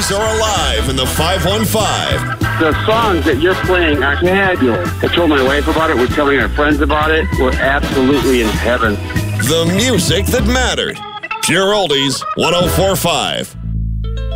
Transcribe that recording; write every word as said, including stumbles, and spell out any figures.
oldies are alive in the five one five. The songs that you're playing are fabulous. I told my wife about it. We're telling our friends about it. We're absolutely in heaven. The music that mattered. Pure Oldies, one oh four point five.